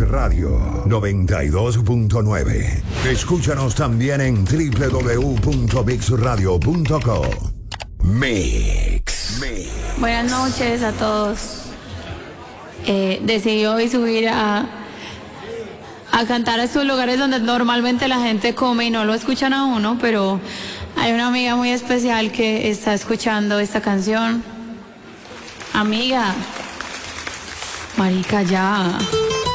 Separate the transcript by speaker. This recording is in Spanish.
Speaker 1: Radio 92.9. Escúchanos también en www.mixradio.co. Mix.
Speaker 2: Buenas noches a todos. Decidí hoy subir a cantar a estos lugares donde normalmente la gente come y no lo escuchan a uno, pero hay una amiga muy especial que está escuchando esta canción. Amiga, marica, ya.